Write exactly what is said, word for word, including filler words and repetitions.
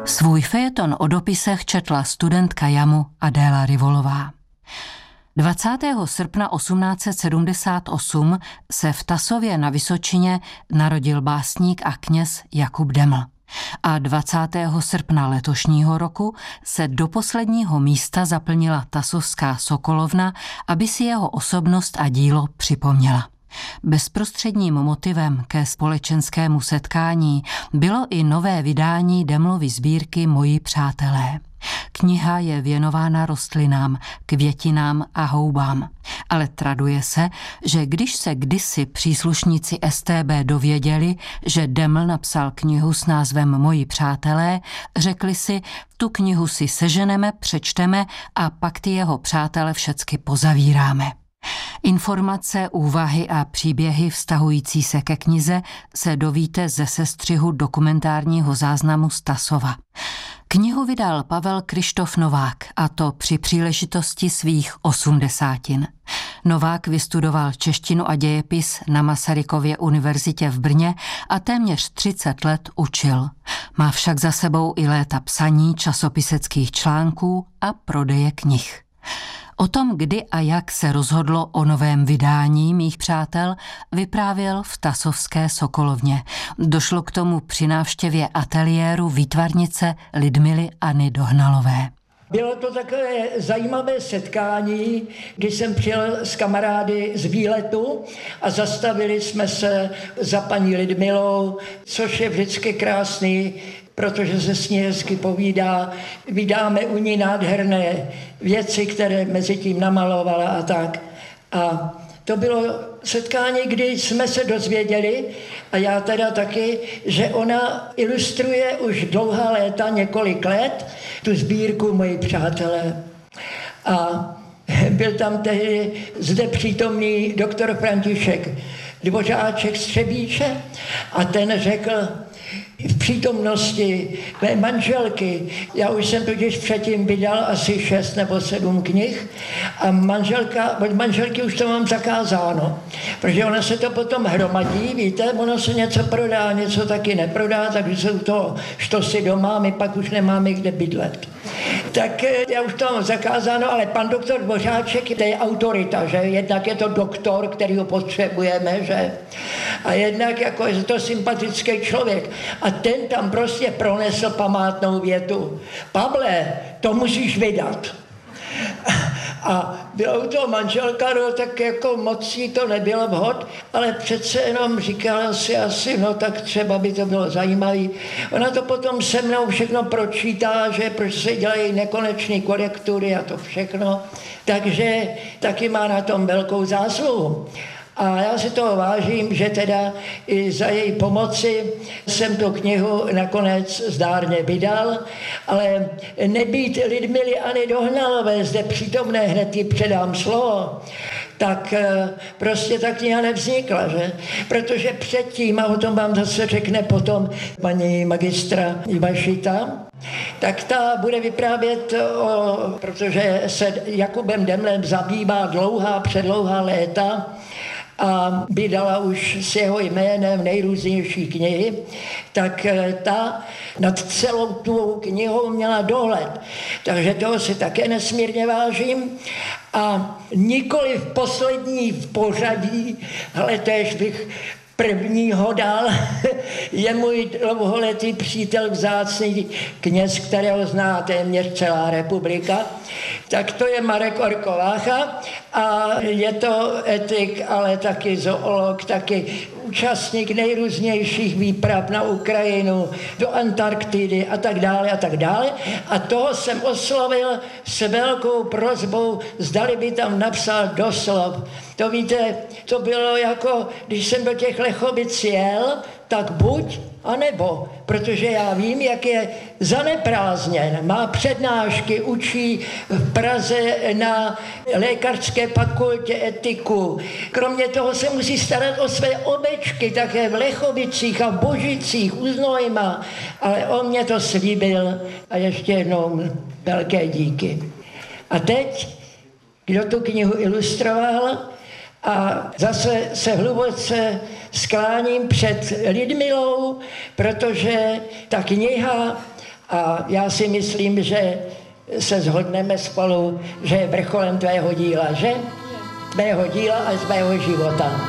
Svůj fejeton o dopisech četla studentka Jamu Adéla Rivolová. dvacátého srpna osmnáct set sedmdesát osm se v Tasově na Vysočině narodil básník a kněz Jakub Deml. A dvacátého srpna letošního roku se do posledního místa zaplnila Tasovská Sokolovna, aby si jeho osobnost a dílo připomněla. Bezprostředním motivem ke společenskému setkání bylo i nové vydání Demlovy sbírky Moji přátelé. Kniha je věnována rostlinám, květinám a houbám, ale traduje se, že když se kdysi příslušníci S T B dověděli, že Deml napsal knihu s názvem Moji přátelé, řekli si, tu knihu si seženeme, přečteme a pak ty jeho přátele všecky pozavíráme. Informace, úvahy a příběhy vztahující se ke knize se dovíte ze sestřihu dokumentárního záznamu z Tasova. Knihu vydal Pavel Kryštof Novák, a to při příležitosti svých osmdesátin. Novák vystudoval češtinu a dějepis na Masarykově univerzitě v Brně a téměř třicet let učil. Má však za sebou i léta psaní časopiseckých článků a prodeje knih. O tom, kdy a jak se rozhodlo o novém vydání Mých přátel, vyprávěl v Tasovské Sokolovně. Došlo k tomu při návštěvě ateliéru výtvarnice Lidmily Anny Dohnalové. Bylo to takové zajímavé setkání, kdy jsem přijel s kamarády z výletu a zastavili jsme se za paní Lidmilou, což je vždycky krásný, protože se s ní hezky povídá. Vydáme u ní nádherné věci, které mezi tím namalovala a tak. A to bylo setkání, kdy jsme se dozvěděli, a já teda taky, že ona ilustruje už dlouhá léta, několik let, tu sbírku Moji přátelé. A byl tam tehdy zde přítomný doktor František Dvořáček z Třebíče a ten řekl, v přítomnosti mé manželky, já už jsem totiž předtím vydal asi šest nebo sedm knih a manželka, od manželky už to mám zakázáno, protože ona se to potom hromadí, víte, ono se něco prodá, něco taky neprodá, takže jsou to štosy doma, my pak už nemáme kde bydlet. Tak já už to mám zakázáno, ale pan doktor Dvořáček, to je autorita, že? Jednak je to doktor, který ho potřebujeme, že? A jednak jako je to sympatický člověk. A ten tam prostě pronesl památnou větu. Pavle, to musíš vydat. A byla u toho manželka, no tak jako moc jí to nebylo vhod, ale přece jenom říkala si asi, no tak třeba by to bylo zajímavé. Ona to potom se mnou všechno pročítá, že proč se dělají nekonečné korektury a to všechno, takže taky má na tom velkou zásluhu. A já si toho vážím, že teda i za její pomoci jsem tu knihu nakonec zdárně vydal, ale nebýt Lidmily Anny Dohnalové zde přítomné, hned jí předám slovo, tak prostě ta kniha nevznikla, že? Protože předtím, a o tom vám zase řekne potom paní magistra Ivašita, tak ta bude vyprávět, o, protože se Jakubem Demlem zabývá dlouhá, předlouhá léta, a vydala už s jeho jménem nejrůznější knihy, tak ta nad celou tu knihou měla dohled. Takže toho si také nesmírně vážím. A nikoli v poslední v pořadí, ale též bych prvního dal, je můj dlouholetý přítel, vzácný kněz, kterého zná téměř celá republika, tak to je Marek Orkovácha a je to etik, ale taky zoolog, taky účastník nejrůznějších výprav na Ukrajinu, do Antarktidy a tak dále a tak dále. A toho jsem oslovil s velkou prosbou, zdali by tam napsal doslov. To víte, to bylo jako, když jsem do těch Lechovic jel, tak buď a nebo, protože já vím, jak je zaneprázdněn. Má přednášky, učí v Praze na lékařské fakultě etiku. Kromě toho se musí starat o své ovečky, také v Lechovicích a v Božicích, u Znojma. Ale on mě to slíbil a ještě jednou velké díky. A teď, kdo tu knihu ilustroval A zase se hluboce skláním před Lidmilou, protože ta kniha, a já si myslím, že se shodneme spolu, že je vrcholem tvého díla, že? Tvého díla a z mého života.